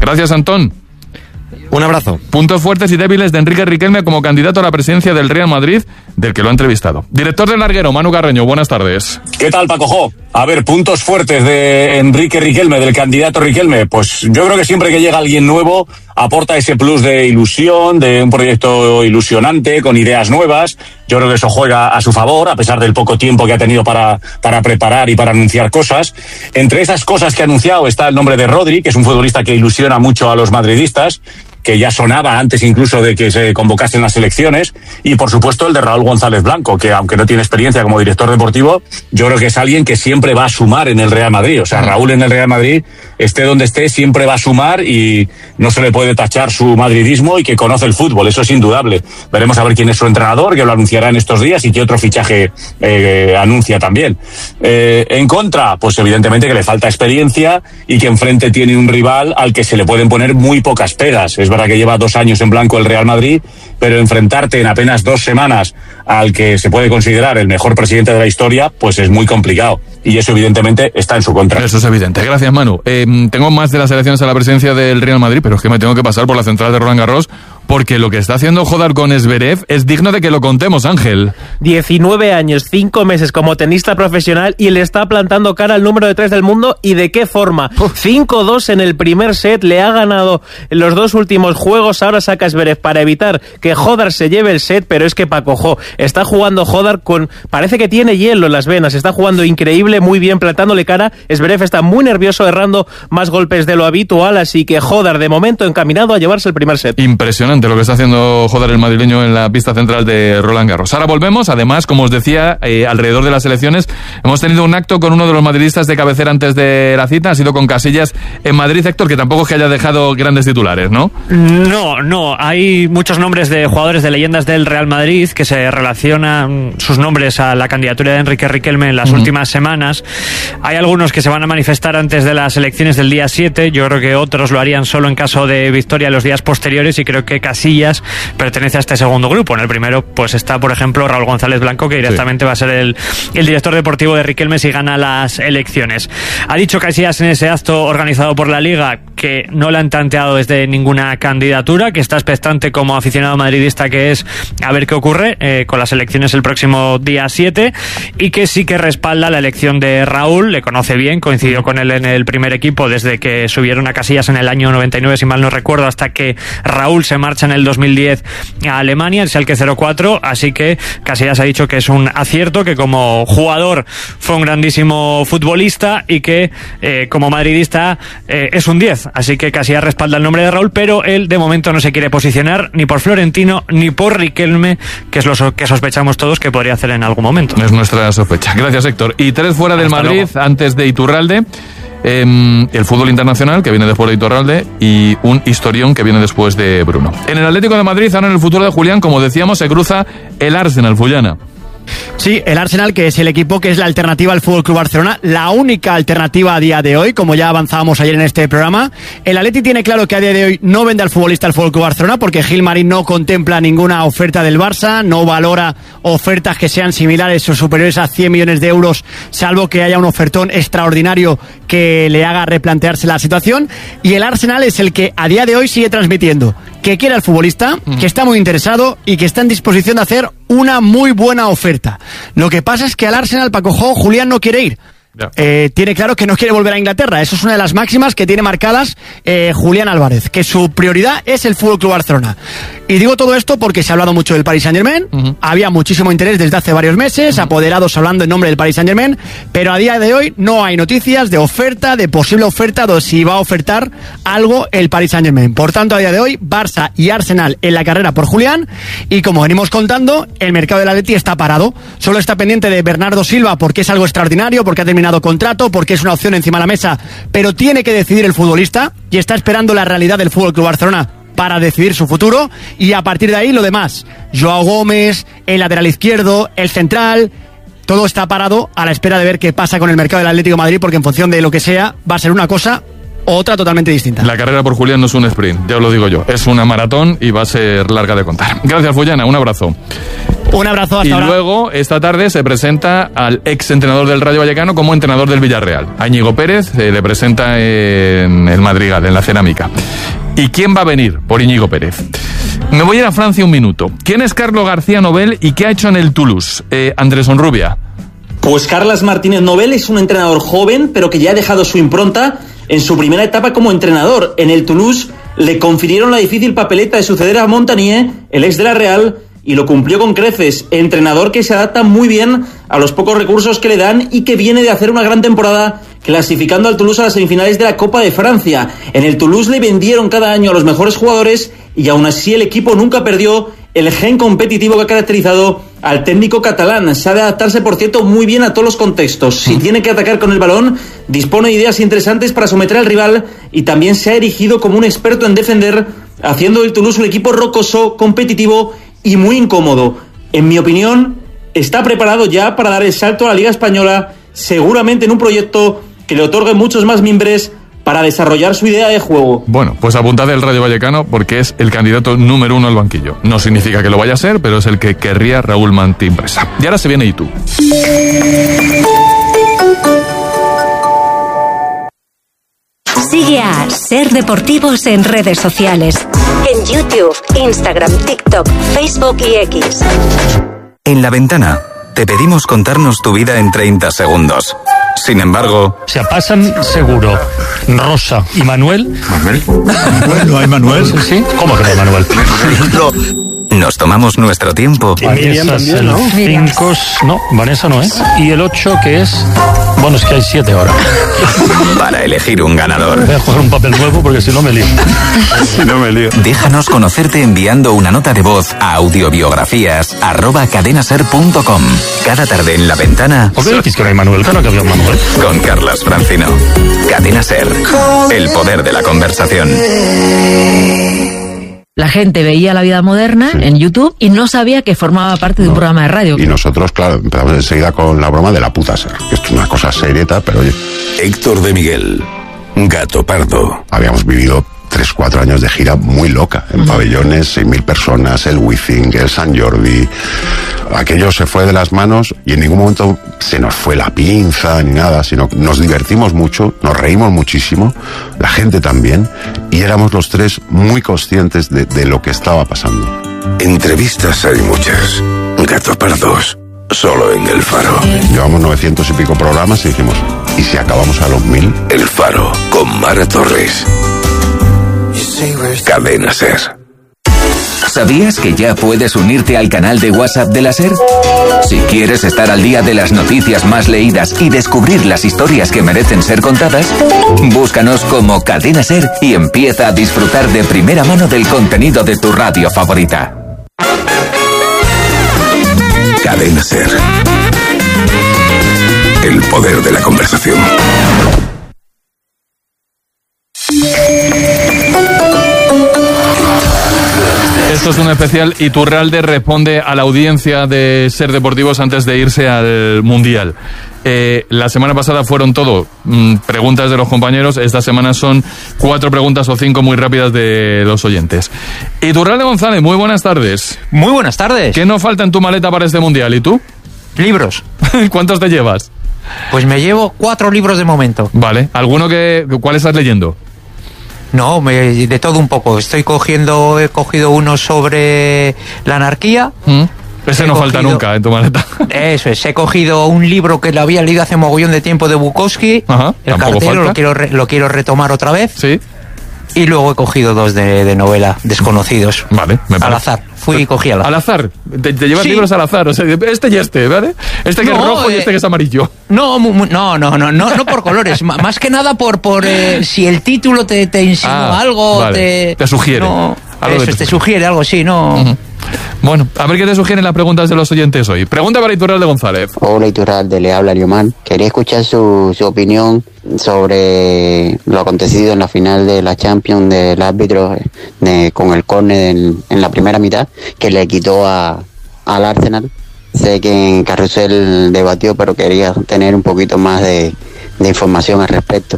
Gracias, Antón. Un abrazo. Puntos fuertes y débiles de Enrique Riquelme como candidato a la presidencia del Real Madrid, del que lo ha entrevistado. Director del Larguero, Manu Carreño, buenas tardes. ¿Qué tal, Paco Jo? A ver, puntos fuertes de Enrique Riquelme, del candidato Riquelme. Pues yo creo que siempre que llega alguien nuevo aporta ese plus de ilusión, de un proyecto ilusionante, con ideas nuevas. Yo creo que eso juega a su favor, a pesar del poco tiempo que ha tenido para preparar y para anunciar cosas. Entre esas cosas que ha anunciado está el nombre de Rodri, que es un futbolista que ilusiona mucho a los madridistas, que ya sonaba antes incluso de que se convocasen las elecciones, y por supuesto el de Raúl González Blanco, que aunque no tiene experiencia como director deportivo, yo creo que es alguien que siempre va a sumar en el Real Madrid. O sea, Raúl en el Real Madrid, esté donde esté, siempre va a sumar y no se le puede tachar su madridismo, y que conoce el fútbol, eso es indudable. Veremos a ver quién es su entrenador, que lo anunciará en estos días, y qué otro fichaje anuncia también. En contra, pues evidentemente que le falta experiencia y que enfrente tiene un rival al que se le pueden poner muy pocas pegas. Es verdad que lleva 2 años en blanco el Real Madrid, pero enfrentarte en apenas 2 semanas al que se puede considerar el mejor presidente de la historia, pues es muy complicado. Y eso evidentemente está en su contra. Eso es evidente. Gracias, Manu. Tengo más de las elecciones a la presidencia del Real Madrid, pero es que me tengo que pasar por la central de Roland Garros, porque lo que está haciendo Jodar con Zverev es digno de que lo contemos, Ángel. 19 años, 5 meses como tenista profesional, y le está plantando cara al número 3 del mundo. ¿Y de qué forma? 5-2 en el primer set, le ha ganado en los 2 últimos juegos. Ahora saca Zverev para evitar que Jodar se lleve el set, pero es que Paco Jo, está jugando Jodar parece que tiene hielo en las venas, está jugando increíble, muy bien, plantándole cara. Zverev está muy nervioso, errando más golpes de lo habitual, así que Jodar de momento encaminado a llevarse el primer set. Impresionante lo que está haciendo Jodar el madrileño en la pista central de Roland Garros. Ahora volvemos, además, como os decía, alrededor de las elecciones, hemos tenido un acto con uno de los madridistas de cabecera antes de la cita, ha sido con Casillas en Madrid, Héctor, que tampoco es que haya dejado grandes titulares, ¿no? No, hay muchos nombres de jugadores de leyendas del Real Madrid que se relacionan sus nombres a la candidatura de Enrique Riquelme en las últimas semanas. Hay algunos que se van a manifestar antes de las elecciones del día 7, yo creo que otros lo harían solo en caso de victoria en los días posteriores, y creo que Casillas pertenece a este segundo grupo. En el primero pues está, por ejemplo, Raúl González Blanco, que directamente va a ser el director deportivo de Riquelme si gana las elecciones. Ha dicho Casillas en ese acto organizado por la Liga que no le han tanteado desde ninguna candidatura, que está expectante como aficionado madridista que es a ver qué ocurre con las elecciones el próximo día 7, y que sí que respalda la elección de Raúl, le conoce bien, coincidió con él en el primer equipo desde que subieron a Casillas en el año 99, si mal no recuerdo, hasta que Raúl se marcha en el 2010 a Alemania, el Schalke 04, así que Casillas ha dicho que es un acierto, que como jugador fue un grandísimo futbolista y que como madridista es un 10, así que Casillas respalda el nombre de Raúl, pero él de momento no se quiere posicionar ni por Florentino ni por Riquelme, que es lo que sospechamos todos que podría hacer en algún momento. Es nuestra sospecha. Gracias, Héctor. Y 3 fuera del Madrid, luego. Antes de Iturralde. El fútbol internacional, que viene después de Iturralde, y un historión que viene después de Bruno. En el Atlético de Madrid, ahora en el futuro de Julián, como decíamos, se cruza el Arsenal, Fullana. Sí, el Arsenal, que es el equipo que es la alternativa al FC Barcelona, la única alternativa a día de hoy, como ya avanzábamos ayer en este programa. El Atleti tiene claro que a día de hoy no vende al futbolista al FC Barcelona, porque Gilmarín no contempla ninguna oferta del Barça, no valora ofertas que sean similares o superiores a 100 millones de euros, salvo que haya un ofertón extraordinario que le haga replantearse la situación. Y el Arsenal es el que a día de hoy sigue transmitiendo que quiere al futbolista, que está muy interesado y que está en disposición de hacer una muy buena oferta. Lo que pasa es que al Arsenal, Paco Jo, Julián no quiere ir. Tiene claro que no quiere volver a Inglaterra. Eso es una de las máximas que tiene marcadas Julián Álvarez, que su prioridad es el FC Barcelona. Y digo todo esto porque se ha hablado mucho del Paris Saint-Germain, había muchísimo interés desde hace varios meses, apoderados hablando en nombre del Paris Saint-Germain, pero a día de hoy no hay noticias de oferta, de posible oferta, de si va a ofertar algo el Paris Saint-Germain. Por tanto, a día de hoy, Barça y Arsenal en la carrera por Julián, y como venimos contando, el mercado del Atleti está parado. Solo está pendiente de Bernardo Silva porque es algo extraordinario, porque ha terminado contrato, porque es una opción encima de la mesa, pero tiene que decidir el futbolista y está esperando la realidad del FC Barcelona para decidir su futuro, y a partir de ahí lo demás. Joao Gómez, el lateral izquierdo, el central, todo está parado a la espera de ver qué pasa con el mercado del Atlético de Madrid, porque en función de lo que sea va a ser una cosa otra totalmente distinta. La carrera por Julián no es un sprint, ya os lo digo yo. Es una maratón y va a ser larga de contar. Gracias, Fullana, un abrazo. Un abrazo, hasta ahora. Y luego, esta tarde, se presenta al ex entrenador del Rayo Vallecano como entrenador del Villarreal. A Íñigo Pérez le presenta en el Madrigal, en la Cerámica. ¿Y quién va a venir por Íñigo Pérez? Me voy a ir a Francia un minuto. ¿Quién es Carlos García Nobel y qué ha hecho en el Toulouse? Andrés Onrubia. Pues Carlas Martínez Nobel es un entrenador joven, pero que ya ha dejado su impronta en su primera etapa como entrenador. En el Toulouse le confirieron la difícil papeleta de suceder a Montagnier, el ex de la Real, y lo cumplió con creces. Entrenador que se adapta muy bien a los pocos recursos que le dan y que viene de hacer una gran temporada clasificando al Toulouse a las semifinales de la Copa de Francia. En el Toulouse le vendieron cada año a los mejores jugadores y aún así el equipo nunca perdió el gen competitivo que ha caracterizado al técnico catalán. Sabe adaptarse, por cierto, muy bien a todos los contextos. Si tiene que atacar con el balón, dispone de ideas interesantes para someter al rival y también se ha erigido como un experto en defender, haciendo del Toulouse un equipo rocoso, competitivo y muy incómodo. En mi opinión, está preparado ya para dar el salto a la Liga Española, seguramente en un proyecto que le otorgue muchos más mimbres para desarrollar su idea de juego. Bueno, pues apuntad el Rayo Vallecano porque es el candidato número 1 al banquillo. No significa que lo vaya a ser, pero es el que querría Raúl Martín Presa. Y ahora se viene Itu. Sigue a Ser Deportivos en redes sociales. En YouTube, Instagram, TikTok, Facebook y X. En La Ventana, te pedimos contarnos tu vida en 30 segundos. Sin embargo... Se pasan seguro Rosa y Manuel. ¿Manuel? ¿No hay Manuel? ¿Sí? ¿Cómo que no hay Manuel? Nos tomamos nuestro tiempo. Vanessa es el 5... No, Vanessa no es. Y el 8 que es... Bueno, es que hay 7 ahora. Para elegir un ganador. Voy a coger un papel nuevo porque si no me lío. Déjanos conocerte enviando una nota de voz a audiobiografías@cadenaser.com. Cada tarde en La Ventana. ¿Por qué decís que no hay Manuel? Claro que había un Manuel. Con Carlas Francino. Cadena Ser. El poder de la conversación. La gente veía La Vida Moderna en YouTube y no sabía que formaba parte de un programa de radio. Y nosotros, claro, empezamos enseguida con la broma de la puta ser, que es una cosa serieta, pero oye. Héctor de Miguel, Gato Pardo. Habíamos vivido 3-4 años de gira muy loca, en pabellones, 6.000 personas, el Wizzing, el San Jordi. Aquello se fue de las manos y en ningún momento se nos fue la pinza ni nada, sino nos divertimos mucho, nos reímos muchísimo, la gente también, y éramos los tres muy conscientes de lo que estaba pasando. Entrevistas hay muchas. Gato Pardos, solo en El Faro. Llevamos 900 y pico programas y dijimos, ¿y si acabamos a los 1000? El Faro, con Mara Torres. Cadena Ser. ¿Sabías que ya puedes unirte al canal de WhatsApp de la SER? Si quieres estar al día de las noticias más leídas y descubrir las historias que merecen ser contadas, búscanos como Cadena SER y empieza a disfrutar de primera mano del contenido de tu radio favorita. Cadena Ser. El poder de la conversación. Esto es un especial Iturralde responde a la audiencia de Ser Deportivos antes de irse al Mundial. La semana pasada fueron todo preguntas de los compañeros. Esta semana son 4 preguntas o 5 muy rápidas de los oyentes. Iturralde González, muy buenas tardes. Muy buenas tardes. ¿Qué nos falta en tu maleta para este Mundial? ¿Y tú? Libros. ¿Cuántos te llevas? Pues me llevo 4 libros de momento. Vale. ¿Cuál estás leyendo? No, de todo un poco. He cogido uno sobre la anarquía. Ese no falta nunca en tu maleta. Eso es, he cogido un libro que lo había leído hace mogollón de tiempo de Bukowski. Ajá, El cartero, lo quiero retomar otra vez. Sí. Y luego he cogido 2 de novela, desconocidos. Vale, me parece. Al azar. Fui y cogí al azar. ¿Al azar? ¿Te llevas libros al azar? O sea, este y este, ¿vale? Este que es rojo y este que es amarillo. No por colores. Más que nada por si el título te insinúa algo. Vale. Te sugiere. No, eso, te sugiere algo, sí, no. Uh-huh. Bueno, a ver qué te sugieren las preguntas de los oyentes hoy. Pregunta para Iturralde González. Hola Iturralde, le habla Liomar. Quería escuchar su opinión sobre lo acontecido en la final de la Champions del árbitro con el córner en la primera mitad que le quitó al Arsenal. Sé que en Carrusel debatió, pero quería tener un poquito más de información al respecto.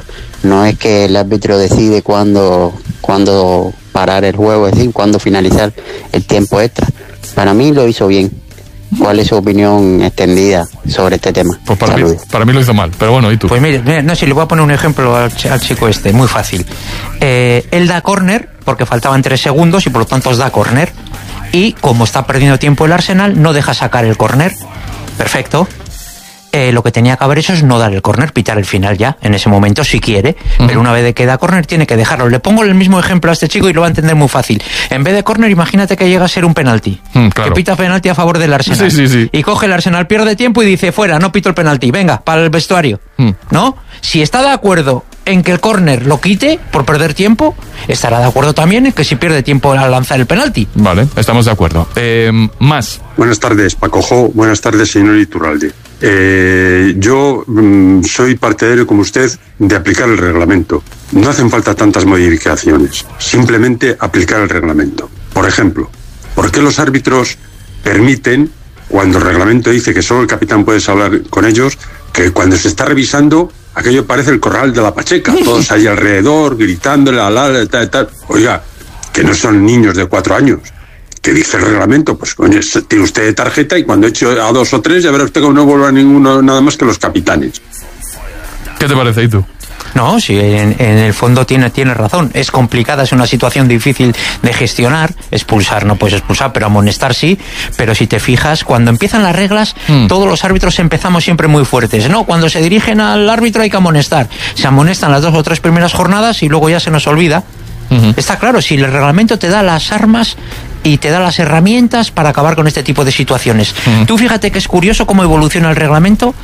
No es que el árbitro decide cuándo parar el juego, es decir, cuándo finalizar el tiempo extra. Para mí lo hizo bien. ¿Cuál es su opinión extendida sobre este tema? Pues para mí lo hizo mal, pero bueno, ¿y tú? Pues mire, no, si le voy a poner un ejemplo al chico este, muy fácil. Él da córner, porque faltaban 3 segundos y por lo tanto os da córner. Y como está perdiendo tiempo el Arsenal, no deja sacar el córner. Perfecto. Lo que tenía que haber hecho es no dar el córner, pitar el final ya, en ese momento, si quiere, pero una vez de que da córner tiene que dejarlo. Le pongo el mismo ejemplo a este chico y lo va a entender muy fácil. En vez de córner, imagínate que llega a ser un penalti, claro, que pita penalti a favor del Arsenal, sí. Y coge el Arsenal, pierde tiempo y dice, fuera, no pito el penalti, venga, para el vestuario, ¿no? Si está de acuerdo en que el córner lo quite por perder tiempo, estará de acuerdo también en que si pierde tiempo al lanzar el penalti. Vale, estamos de acuerdo. Más. Buenas tardes, Paco Jo. Buenas tardes, señor Iturralde. Yo soy partidario, como usted, de aplicar el reglamento. No hacen falta tantas modificaciones, simplemente aplicar el reglamento. Por ejemplo, ¿por qué los árbitros permiten, cuando el reglamento dice que solo el capitán puede hablar con ellos, que cuando se está revisando aquello parece el corral de la Pacheca, todos ahí alrededor gritándole tal? Oiga, que no son niños de 4 años. ¿Qué dice el reglamento? Pues coño, tiene usted tarjeta y cuando eche a 2 o 3 ya verá usted que no vuelva a ninguno nada más que los capitanes. ¿Qué te parece, y tú? No, sí, en el fondo tiene razón. Es complicada, es una situación difícil de gestionar. Expulsar no puedes expulsar, pero amonestar sí. Pero si te fijas, cuando empiezan las reglas, todos los árbitros empezamos siempre muy fuertes. No, cuando se dirigen al árbitro hay que amonestar. Se amonestan las 2 o 3 primeras jornadas y luego ya se nos olvida. Está claro, si el reglamento te da las armas y te da las herramientas para acabar con este tipo de situaciones. Tú fíjate que es curioso cómo evoluciona el reglamento.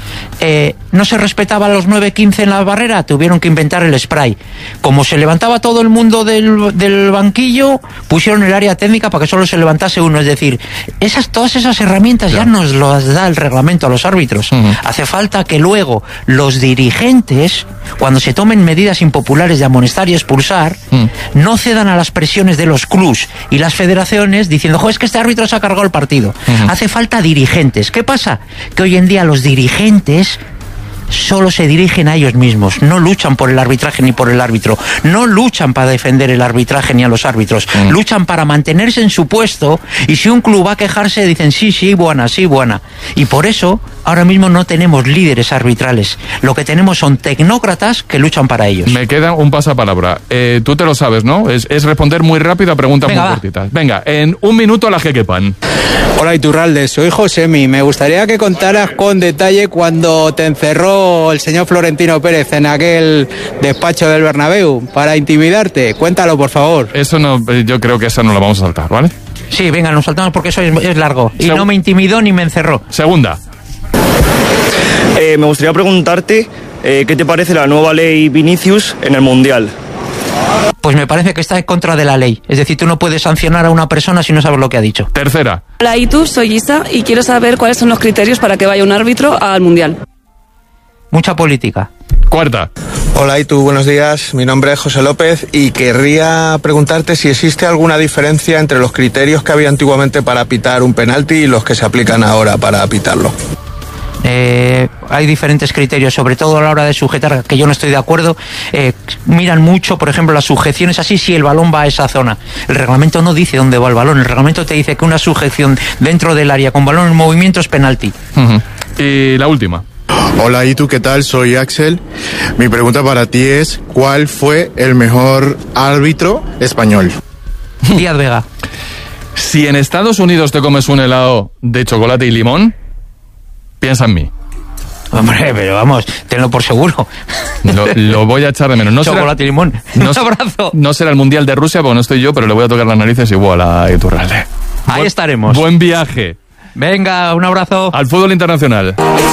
No se respetaba a los 9-15 en la barrera, tuvieron que inventar el spray. Como se levantaba todo el mundo del banquillo, pusieron el área técnica para que solo se levantase uno. Es decir, todas esas herramientas ya nos las da el reglamento a los árbitros. Hace falta que luego los dirigentes, cuando se tomen medidas impopulares de amonestar y expulsar, no cedan a las presiones de los clubs y las federaciones diciendo, es que este árbitro se ha cargado el partido. Hace falta dirigentes. ¿Qué pasa? Que hoy en día los dirigentes solo se dirigen a ellos mismos, no luchan por el arbitraje ni por el árbitro, no luchan para defender el arbitraje ni a los árbitros, luchan para mantenerse en su puesto, y si un club va a quejarse dicen sí, buena. Y por eso ahora mismo no tenemos líderes arbitrales, lo que tenemos son tecnócratas que luchan para ellos. Me queda un pasapalabra. Tú te lo sabes, ¿no? Es responder muy rápido a preguntas muy cortitas. Venga, en 1 minuto las que quepan. Hola Iturralde, soy Josemi. Me gustaría que contaras con detalle cuando te encerró el señor Florentino Pérez en aquel despacho del Bernabéu para intimidarte. Cuéntalo, por favor. Eso no, yo creo que esa no la vamos a saltar, ¿vale? Sí, venga, nos saltamos porque eso es largo. Y no me intimidó ni me encerró. Segunda. Me gustaría preguntarte qué te parece la nueva ley Vinicius en el Mundial. Pues me parece que está en contra de la ley. Es decir, tú no puedes sancionar a una persona si no sabes lo que ha dicho. Tercera. Hola Itu, soy Isa y quiero saber cuáles son los criterios para que vaya un árbitro al Mundial. Mucha política. Cuarta. Hola Itu, buenos días. Mi nombre es José López y querría preguntarte si existe alguna diferencia entre los criterios que había antiguamente para pitar un penalti y los que se aplican ahora para pitarlo. Hay diferentes criterios, sobre todo a la hora de sujetar, que yo no estoy de acuerdo. Miran mucho, por ejemplo, las sujeciones así, si el balón va a esa zona. El reglamento no dice dónde va el balón, el reglamento te dice que una sujeción dentro del área con balón en movimiento es penalti. Y la última. Hola Itu, ¿qué tal? Soy Axel. Mi pregunta para ti es, ¿cuál fue el mejor árbitro español? Díaz Vega. Si en Estados Unidos te comes un helado de chocolate y limón, piensa en mí. Hombre, pero vamos, tenlo por seguro. Lo voy a echar de menos. Chocolate y limón. Un abrazo. No será el Mundial de Rusia, porque no estoy yo, pero le voy a tocar las narices igual a Iturralde. Ahí estaremos. Buen viaje. Venga, un abrazo. Al fútbol internacional.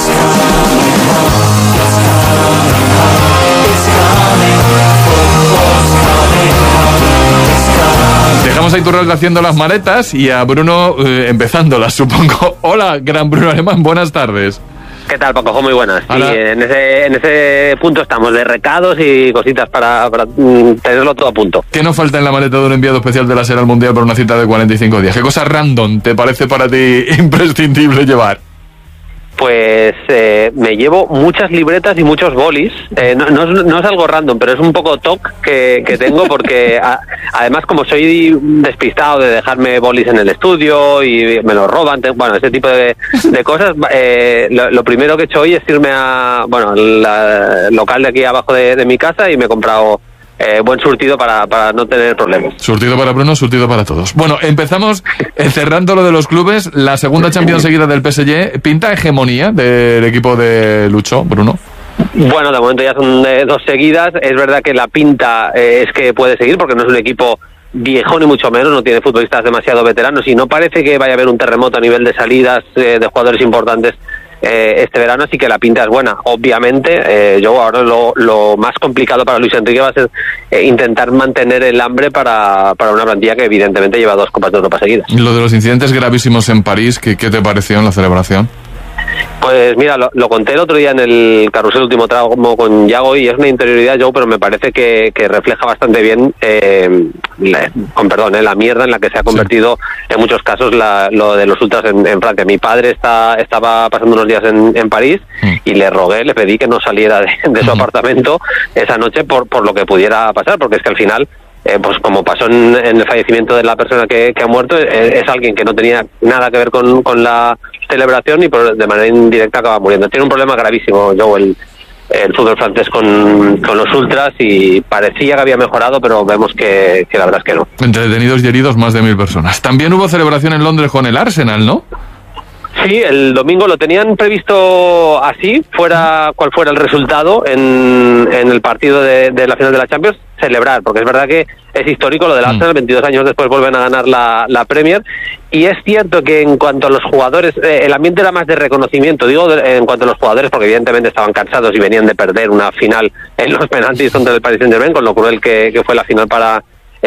Dejamos a Iturralde haciendo las maletas y a Bruno empezándolas, supongo. Hola, gran Bruno Alemán, buenas tardes. ¿Qué tal, Paco? Muy buenas. Sí, en ese punto estamos, de recados y cositas para tenerlo todo a punto. ¿Qué nos falta en la maleta de un enviado especial de la SER al Mundial para una cita de 45 días? ¿Qué cosa random te parece para ti imprescindible llevar? pues me llevo muchas libretas y muchos bolis. No es algo random, pero es un poco toc que tengo porque además como soy despistado de dejarme bolis en el estudio y me los roban, bueno, ese tipo de cosas, lo primero que he hecho hoy es irme al local de aquí abajo de mi casa y me he comprado buen surtido para no tener problemas. Surtido para Bruno, surtido para todos. Bueno, empezamos cerrando lo de los clubes. La segunda Champions seguida del PSG. ¿Pinta hegemonía del equipo de Lucho, Bruno? Bueno, de momento ya son 2 seguidas. Es verdad que la pinta es que puede seguir porque no es un equipo viejo ni mucho menos, no tiene futbolistas demasiado veteranos y no parece que vaya a haber un terremoto a nivel de salidas de jugadores importantes este verano, así que la pinta es buena. Obviamente, yo ahora lo más complicado para Luis Enrique va a ser intentar mantener el hambre para una plantilla que evidentemente lleva 2 Copas de Europa seguidas. Lo de los incidentes gravísimos en París, ¿qué te pareció en la celebración? Pues mira, lo conté el otro día en el Carrusel Último Tramo con Yago y es una interioridad, Joe, pero me parece que refleja bastante bien, la mierda en la que se ha convertido en muchos casos lo de los ultras en Francia. Mi padre estaba pasando unos días en París y le pedí que no saliera de su apartamento esa noche por lo que pudiera pasar, porque es que al final pues como pasó en el fallecimiento de la persona que ha muerto, es alguien que no tenía nada que ver con la celebración y de manera indirecta acaba muriendo. Tiene un problema gravísimo, Joe, el fútbol francés con los ultras y parecía que había mejorado, pero vemos que la verdad es que no. Entre detenidos y heridos, más de 1.000 personas. También hubo celebración en Londres con el Arsenal, ¿no? Sí, el domingo lo tenían previsto así, fuera cual fuera el resultado en el partido de la final de la Champions, celebrar, porque es verdad que es histórico lo del Arsenal, 22 años después vuelven a ganar la Premier, y es cierto que en cuanto a los jugadores, el ambiente era más de reconocimiento, digo en cuanto a los jugadores, porque evidentemente estaban cansados y venían de perder una final en los penaltis contra el Paris Saint-Germain, con lo cruel que fue la final para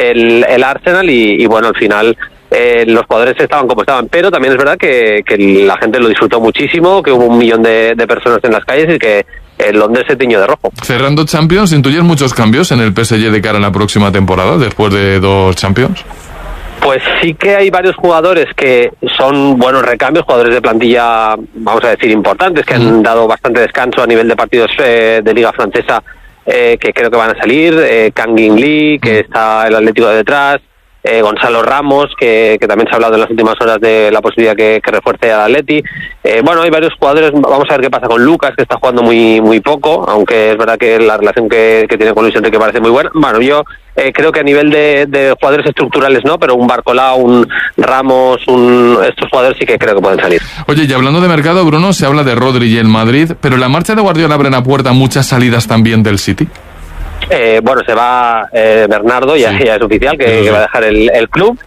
el Arsenal, y bueno, al final los jugadores estaban como estaban, pero también es verdad que la gente lo disfrutó muchísimo, que hubo 1 millón de personas en las calles y que Londres se tiñó de rojo. Cerrando Champions, ¿intuyes muchos cambios en el PSG de cara a la próxima temporada, después de 2 Champions? Pues sí que hay varios jugadores que son buenos recambios, jugadores de plantilla, vamos a decir, importantes, que han dado bastante descanso a nivel de partidos de Liga Francesa, que creo que van a salir, Kang In Lee, que está el Atlético de detrás, Gonzalo Ramos, que también se ha hablado en las últimas horas de la posibilidad que refuerce al Atleti. Bueno, hay varios jugadores, vamos a ver qué pasa con Lucas, que está jugando muy poco, aunque es verdad que la relación que tiene con Luis Enrique parece muy buena. Bueno, yo creo que a nivel de jugadores estructurales no, pero un Barcola, un Ramos, estos jugadores sí que creo que pueden salir. Oye, y hablando de mercado, Bruno, se habla de Rodri y el Madrid, pero la marcha de Guardiola abre la puerta a muchas salidas también del City. Bueno, se va Bernardo, ya es oficial que va a dejar el club,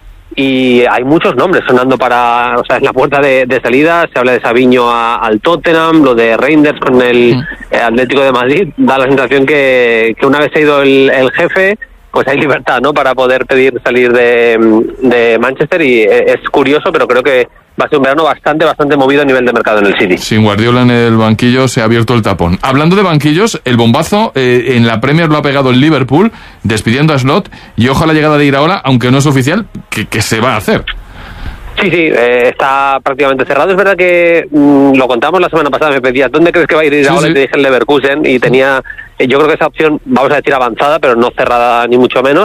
y hay muchos nombres sonando en la puerta de salida. Se habla de Savinho al Tottenham, lo de Reinders con el Atlético de Madrid. Da la sensación que una vez ha ido el jefe, pues hay libertad, ¿no?, para poder pedir salir de Manchester, y es curioso, pero creo que va a ser un verano bastante movido a nivel de mercado en el City. Sin Guardiola en el banquillo se ha abierto el tapón. Hablando de banquillos, el bombazo en la Premier lo ha pegado el Liverpool, despidiendo a Slot, y ojo a la llegada de Iraola, aunque no es oficial, que se va a hacer. Sí, está prácticamente cerrado. Es verdad que lo contamos la semana pasada, me pedías, ¿dónde crees que va a ir Iraola? Y te dije el Leverkusen, y tenía, yo creo que esa opción, vamos a decir, avanzada, pero no cerrada ni mucho menos,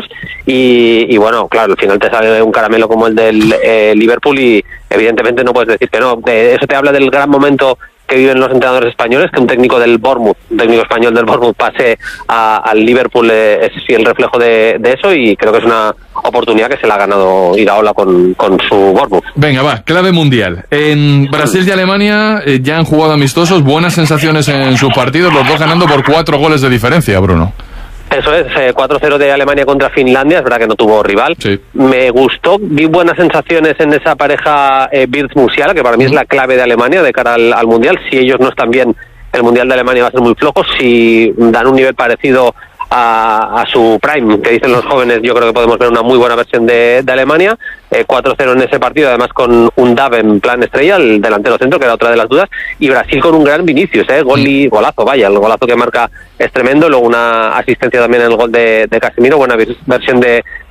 y bueno, claro, al final te sale un caramelo como el del Liverpool, y evidentemente no puedes decir que no. Eso te habla del gran momento que viven los entrenadores españoles, que un técnico del Bournemouth, un técnico español del Bournemouth pase al Liverpool, es sí el reflejo de eso, y creo que es una oportunidad que se la ha ganado Iraola con su Bournemouth. Venga, va, clave mundial. En Brasil y Alemania ya han jugado amistosos, buenas sensaciones en sus partidos, los dos ganando por 4 goles de diferencia, Bruno. Eso es, 4-0 de Alemania contra Finlandia, es verdad que no tuvo rival. Sí. Me gustó, vi buenas sensaciones en esa pareja Wirtz-Musiala, que para mí es la clave de Alemania de cara al Mundial. Si ellos no están bien, el Mundial de Alemania va a ser muy flojo. Si dan un nivel parecido a su prime, que dicen los jóvenes, yo creo que podemos ver una muy buena versión de Alemania. 4-0 en ese partido, además con un Dav en plan estrella, el delantero centro, que era otra de las dudas, y Brasil con un gran Vinicius, golazo, vaya, el golazo que marca es tremendo. Luego una asistencia también en el gol de Casemiro, buena versión de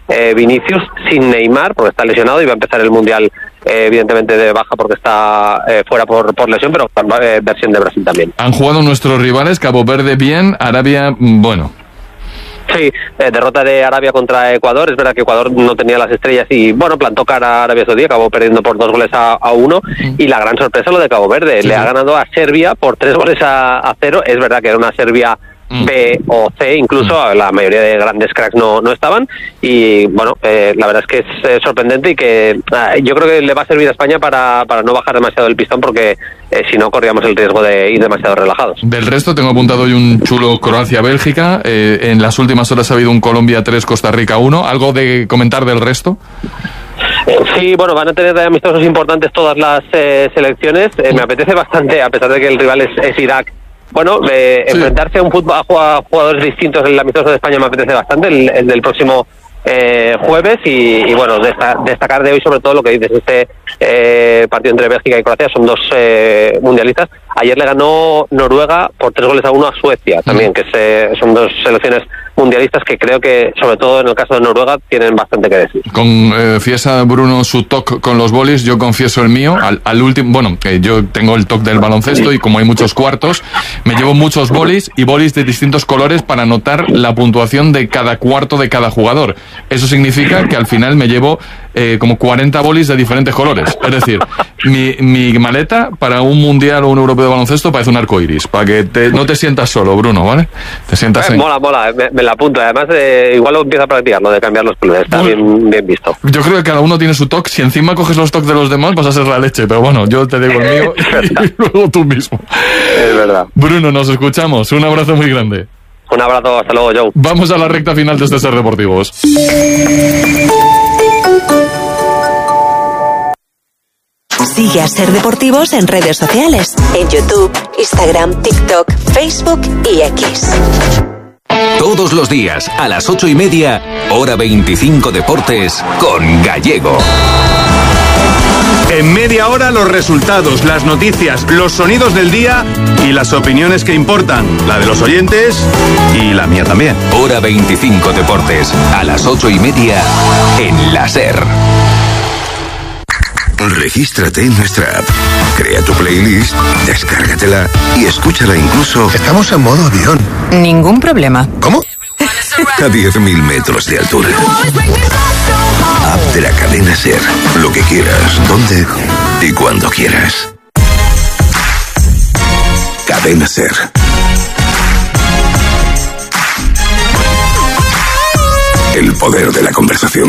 Vinicius sin Neymar, porque está lesionado y va a empezar el Mundial evidentemente de baja porque está fuera por lesión, pero versión de Brasil también. Han jugado nuestros rivales, Cabo Verde bien, Arabia, bueno. Sí, derrota de Arabia contra Ecuador. Es verdad que Ecuador no tenía las estrellas y, bueno, plantó cara a Arabia Saudí, acabó perdiendo por 2-1. Y la gran sorpresa lo de Cabo Verde. Le ha ganado a Serbia por 3-0. Es verdad que era una Serbia B o C, incluso la mayoría de grandes cracks no estaban, y bueno, la verdad es que es sorprendente y que yo creo que le va a servir a España para no bajar demasiado el pistón, porque si no corríamos el riesgo de ir demasiado relajados. Del resto tengo apuntado hoy un chulo Croacia-Bélgica, en las últimas horas ha habido un Colombia 3, Costa Rica 1, ¿algo de comentar del resto? Sí, bueno, van a tener amistosos importantes todas las selecciones. Me apetece bastante, a pesar de que el rival es Irak. Bueno, enfrentarse a jugadores distintos en el amistoso de España me apetece bastante, el del próximo jueves, y bueno, destacar de hoy sobre todo lo que dices, este partido entre Bélgica y Croacia. Son dos mundialistas. Ayer le ganó Noruega por 3-1 a Suecia también, que son dos selecciones mundialistas que creo que, sobre todo en el caso de Noruega, tienen bastante que decir. Confiesa Bruno su toque con los bolis, yo confieso el mío. Al último, bueno, que yo tengo el toque del baloncesto y como hay muchos cuartos, me llevo muchos bolis y bolis de distintos colores para anotar la puntuación de cada cuarto de cada jugador. Eso significa que al final me llevo como 40 bolis de diferentes colores. Es decir, mi maleta para un mundial o un europeo de baloncesto parece un arco iris, para que no te sientas solo, Bruno, ¿vale? Te sientas mola, me la apunto. Además, igual lo empiezo a practicar, lo de cambiar los colores. Está bien visto. Yo creo que cada uno tiene su toque. Si encima coges los toques de los demás, vas a ser la leche. Pero bueno, yo te digo el mío y luego tú mismo. Es verdad. Bruno, nos escuchamos. Un abrazo muy grande. Un abrazo, hasta luego, Joe. Vamos a la recta final de este Ser Deportivos. Sigue a Ser Deportivos en redes sociales, en YouTube, Instagram, TikTok, Facebook y X. Todos los días, a las 8:30, hora 25 Deportes, con Gallego. En media hora, los resultados, las noticias, los sonidos del día y las opiniones que importan. La de los oyentes y la mía también. Hora 25 Deportes, a las 8:30, en la SER. Regístrate en nuestra app, crea tu playlist, descárgatela y escúchala incluso... Estamos en modo avión. Ningún problema. ¿Cómo? A 10.000 metros de altura. App de la cadena SER. Lo que quieras, donde y cuando quieras. Cadena SER. El poder de la conversación.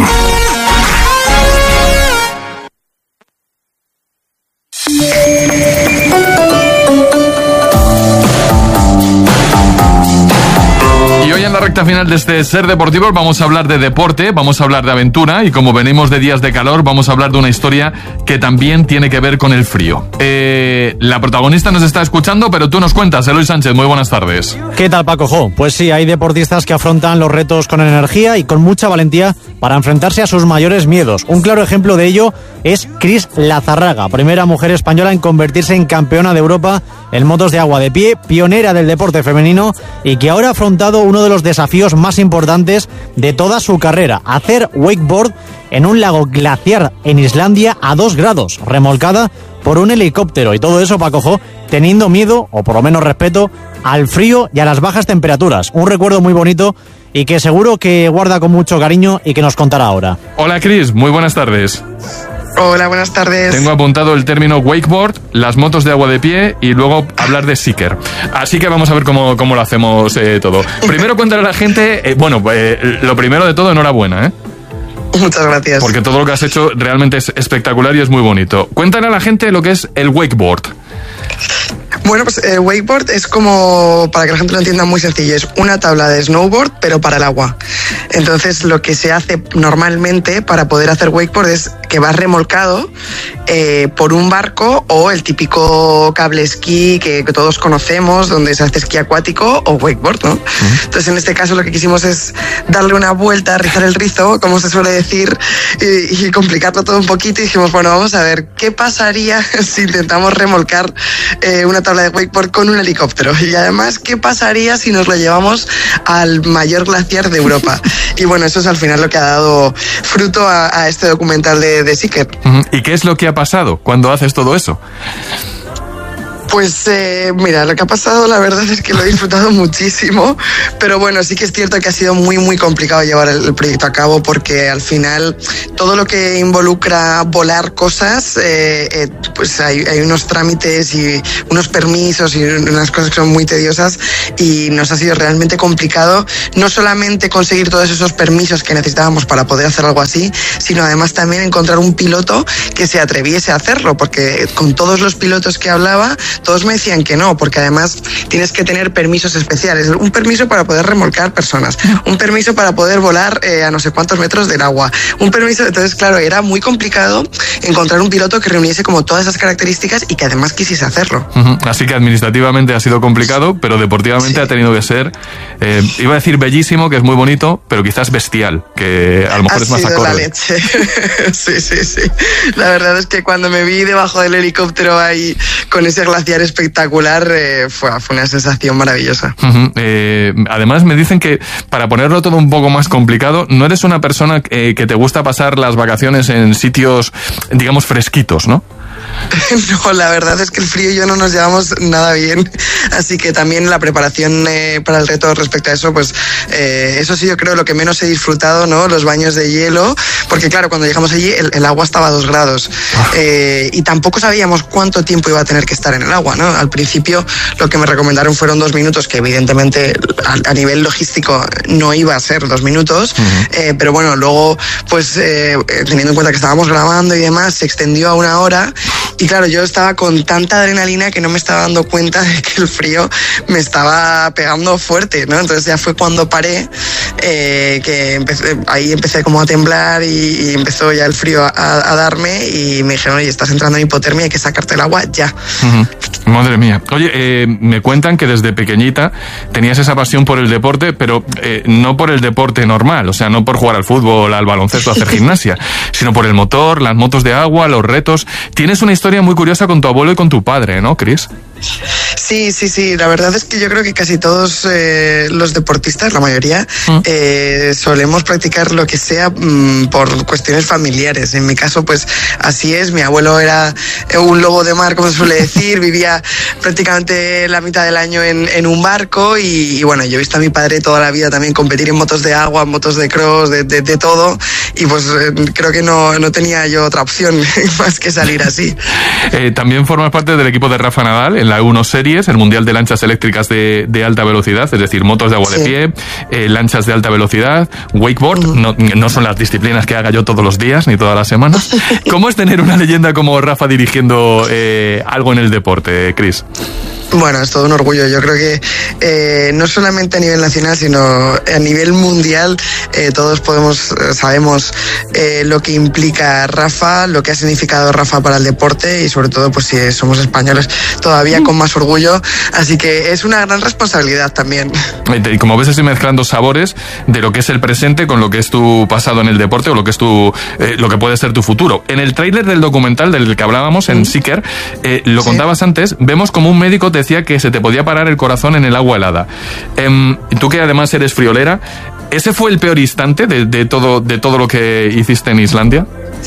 Y hoy en la recta final de este Ser Deportivo vamos a hablar de deporte, vamos a hablar de aventura y como venimos de días de calor vamos a hablar de una historia que también tiene que ver con el frío. La protagonista nos está escuchando, pero tú nos cuentas, Eloy Sánchez, muy buenas tardes. ¿Qué tal, Paco Jo? Pues sí, hay deportistas que afrontan los retos con energía y con mucha valentía para enfrentarse a sus mayores miedos. Un claro ejemplo de ello es Cris Lazarraga, primera mujer española en convertirse en campeona de Europa en motos de agua de pie, pionera del deporte femenino y que ahora ha afrontado uno de los desafíos más importantes de toda su carrera, hacer wakeboard en un lago glaciar en Islandia a 2 grados, remolcada por un helicóptero. Y todo eso, Paco Jo, teniendo miedo, o por lo menos respeto, al frío y a las bajas temperaturas. Un recuerdo muy bonito y que seguro que guarda con mucho cariño y que nos contará ahora. Hola, Cris, muy buenas tardes. Hola, buenas tardes. Tengo apuntado el término wakeboard, las motos de agua de pie y luego hablar de seeker. Así que vamos a ver cómo lo hacemos todo. Primero cuéntale a la gente, lo primero de todo, enhorabuena, Muchas gracias. Porque todo lo que has hecho realmente es espectacular y es muy bonito. Cuéntale a la gente lo que es el wakeboard. Bueno, pues el wakeboard es como, para que la gente lo entienda muy sencillo, es una tabla de snowboard pero para el agua. Entonces lo que se hace normalmente para poder hacer wakeboard es que vas remolcado por un barco o el típico cable esquí que todos conocemos, donde se hace esquí acuático o wakeboard, ¿no? Entonces, en este caso lo que quisimos es darle una vuelta, rizar el rizo, como se suele decir, y complicarlo todo un poquito, y dijimos, bueno, vamos a ver qué pasaría si intentamos remolcar una tabla de wakeboard con un helicóptero, y además qué pasaría si nos lo llevamos al mayor glaciar de Europa. Y bueno, eso es al final lo que ha dado fruto a este documental de Seeker. ¿Y qué es lo que ha pasado cuando haces todo eso? Pues mira, lo que ha pasado la verdad es que lo he disfrutado muchísimo, pero bueno, sí que es cierto que ha sido muy muy complicado llevar el proyecto a cabo, porque al final todo lo que involucra volar cosas, pues hay unos trámites y unos permisos y unas cosas que son muy tediosas, y nos ha sido realmente complicado no solamente conseguir todos esos permisos que necesitábamos para poder hacer algo así, sino además también encontrar un piloto que se atreviese a hacerlo, porque con todos los pilotos que hablaba, todos me decían que no, porque además tienes que tener permisos especiales, un permiso para poder remolcar personas, un permiso para poder volar a no sé cuántos metros del agua, un permiso. Entonces, claro, era muy complicado encontrar un piloto que reuniese como todas esas características y que además quisiese hacerlo. Así que administrativamente ha sido complicado, pero deportivamente ha tenido que ser, iba a decir bellísimo, que es muy bonito, pero quizás bestial, que a lo mejor es más acorde. La leche. Sí. La verdad es que cuando me vi debajo del helicóptero ahí con ese glaciar espectacular, fue una sensación maravillosa. Además me dicen que, para ponerlo todo un poco más complicado, no eres una persona que te gusta pasar las vacaciones en sitios, digamos, fresquitos, ¿no? No, la verdad es que el frío y yo no nos llevamos nada bien, así que también la preparación para el reto respecto a eso, pues eso sí, yo creo lo que menos he disfrutado, ¿no? Los baños de hielo, porque claro, cuando llegamos allí el agua estaba a 2 grados y tampoco sabíamos cuánto tiempo iba a tener que estar en el agua, ¿no? Al principio lo que me recomendaron fueron 2 minutos, que evidentemente a nivel logístico no iba a ser 2 minutos, pero bueno, luego pues teniendo en cuenta que estábamos grabando y demás, se extendió a 1 hora. Y claro, yo estaba con tanta adrenalina que no me estaba dando cuenta de que el frío me estaba pegando fuerte, ¿no? Entonces ya fue cuando paré, que ahí empecé como a temblar y empezó ya el frío a darme, y me dijeron, oye, estás entrando en hipotermia, hay que sacarte el agua ya. Madre mía. Oye, me cuentan que desde pequeñita tenías esa pasión por el deporte, pero no por el deporte normal, o sea, no por jugar al fútbol, al baloncesto, hacer gimnasia, sino por el motor, las motos de agua, los retos. Tienes una historia muy curiosa con tu abuelo y con tu padre, ¿no, Chris? Sí, la verdad es que yo creo que casi todos los deportistas, la mayoría, solemos practicar lo que sea por cuestiones familiares. En mi caso, pues así es. Mi abuelo era un lobo de mar, como se suele decir, vivía prácticamente la mitad del año en un barco, y bueno, yo he visto a mi padre toda la vida también competir en motos de agua, motos de cross, de todo, y pues creo que no tenía yo otra opción más que salir así. También formas parte del equipo de Rafa Nadal en la E1 Series, el Mundial de Lanchas Eléctricas de alta velocidad, es decir, motos de agua de pie, lanchas de alta velocidad, wakeboard, no son las disciplinas que haga yo todos los días ni todas las semanas. ¿Cómo es tener una leyenda como Rafa dirigiendo algo en el deporte, Chris? Bueno, es todo un orgullo. Yo creo que no solamente a nivel nacional, sino a nivel mundial, todos sabemos lo que implica Rafa, lo que ha significado Rafa para el deporte, y sobre todo, pues si somos españoles, todavía con más orgullo. Así que es una gran responsabilidad también. Y como ves, estoy mezclando sabores de lo que es el presente con lo que es tu pasado en el deporte, o lo que es lo que puede ser tu futuro. En el tráiler del documental del que hablábamos, en Seeker, lo contabas antes, vemos como un médico te decía que se te podía parar el corazón en el agua helada. Tú, que además eres friolera, ¿ese fue el peor instante de todo lo que hiciste en Islandia?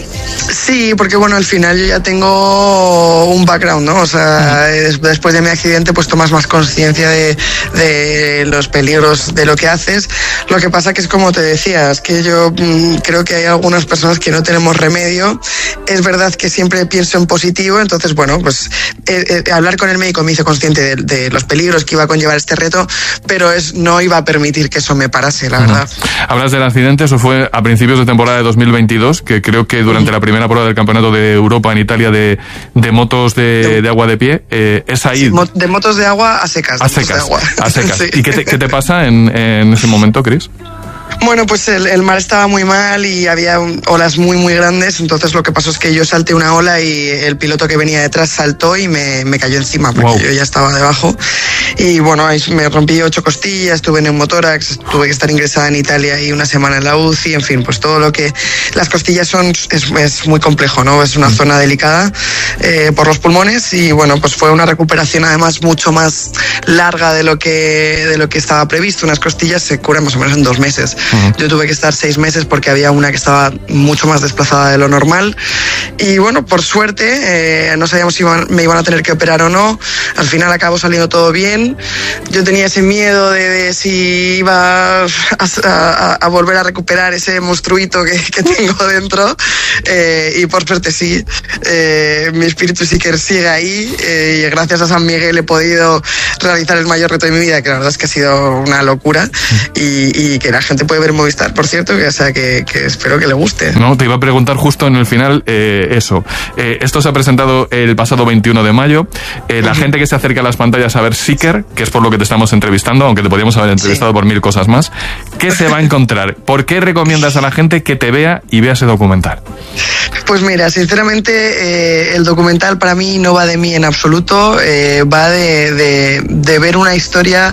Sí, porque bueno, al final yo ya tengo un background, ¿no? O sea, después de mi accidente pues tomas más conciencia de los peligros de lo que haces. Lo que pasa que es como te decía, es que yo creo que hay algunas personas que no tenemos remedio. Es verdad que siempre pienso en positivo, entonces bueno, pues hablar con el médico me hizo consciente de los peligros que iba a conllevar este reto, pero no iba a permitir que eso me parase, la verdad. Hablas del accidente, eso fue a principios de temporada de 2022, que creo que durante la primera prueba del Campeonato de Europa en Italia de motos de agua de pie, es ahí. Sí, de motos de agua a secas. A secas. Sí. ¿Y qué te pasa en ese momento, Chris? Bueno, pues el mar estaba muy mal y había olas muy, muy grandes. Entonces lo que pasó es que yo salté una ola y el piloto que venía detrás saltó y me cayó encima porque yo ya estaba debajo. Y bueno, ahí me rompí 8 costillas, tuve neumotórax, tuve que estar ingresada en Italia y una semana en la UCI. En fin, pues todo lo que... Las costillas es muy complejo, ¿no? Es una zona delicada por los pulmones y bueno, pues fue una recuperación además mucho más larga de lo que estaba previsto. Unas costillas se curan más o menos en 2 meses. Yo tuve que estar 6 meses porque había una que estaba mucho más desplazada de lo normal y bueno, por suerte no sabíamos si me iban a tener que operar o no. Al final acabó saliendo todo bien. Yo tenía ese miedo de si iba a volver a recuperar ese monstruito que tengo dentro y por suerte sí. Mi espíritu sí que sigue ahí y gracias a San Miguel he podido realizar el mayor reto de mi vida, que la verdad es que ha sido una locura y que la gente puede ver Movistar, por cierto, que espero que le guste. No, te iba a preguntar justo en el final eso. Esto se ha presentado el pasado 21 de mayo. La gente que se acerca a las pantallas a ver Seeker, que es por lo que te estamos entrevistando, aunque te podríamos haber entrevistado por 1000 cosas más, ¿qué se va a encontrar? ¿Por qué recomiendas a la gente que te vea y vea ese documental? Pues mira, sinceramente el documental para mí no va de mí en absoluto, va de ver una historia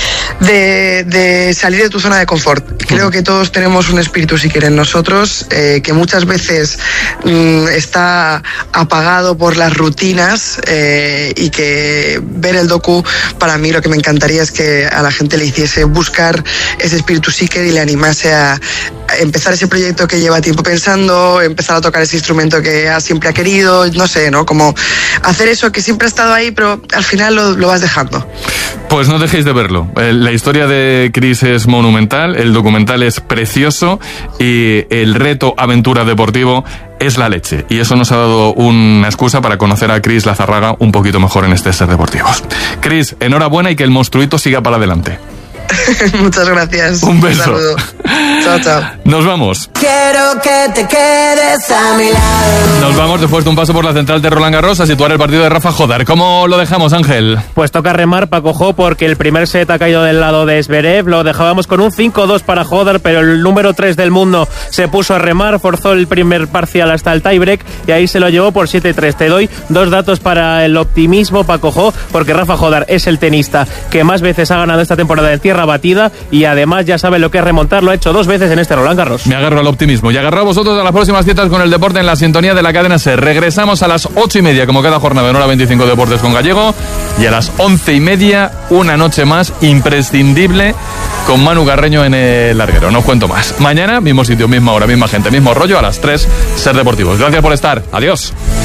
de salir de tu zona de confort. Creo que todos tenemos un espíritu seeker en nosotros, que muchas veces está apagado por las rutinas y que ver el docu, para mí lo que me encantaría es que a la gente le hiciese buscar ese espíritu seeker y le animase a empezar ese proyecto que lleva tiempo pensando, empezar a tocar ese instrumento que siempre ha querido, no sé, ¿no? Como hacer eso que siempre ha estado ahí, pero al final lo vas dejando. Pues no dejéis de verlo. La historia de Chris es monumental, el documental es precioso y el reto aventura deportivo es la leche. Y eso nos ha dado una excusa para conocer a Chris Lazarraga un poquito mejor en este Ser Deportivos. Chris, enhorabuena y que el monstruito siga para adelante. Muchas gracias. Un beso. Un saludo. Chao, chao. Nos vamos. Quiero que te quedes a mi lado. Nos vamos después de un paso por la central de Roland Garros a situar el partido de Rafa Jodar. ¿Cómo lo dejamos, Ángel? Pues toca remar Paco Jo porque el primer set ha caído del lado de Zverev. Lo dejábamos con un 5-2 para Jodar, pero el número 3 del mundo se puso a remar, forzó el primer parcial hasta el tiebreak y ahí se lo llevó por 7-3. Te doy 2 datos para el optimismo, Paco Jo, porque Rafa Jodar es el tenista que más veces ha ganado esta temporada en tierra batida y además ya sabe lo que es remontar. Lo ha hecho 2 veces en este Roland Garros. Me agarro al optimismo y agarro a vosotros a las próximas citas con el deporte en la sintonía de la cadena SER. Regresamos a las 8:30 como cada jornada en hora 25 Deportes con Gallego y a las 11:30 una noche más imprescindible con Manu Garreño en el larguero. No os cuento más. Mañana mismo sitio, misma hora, misma gente, mismo rollo a las 3 SER Deportivos. Gracias por estar. Adiós.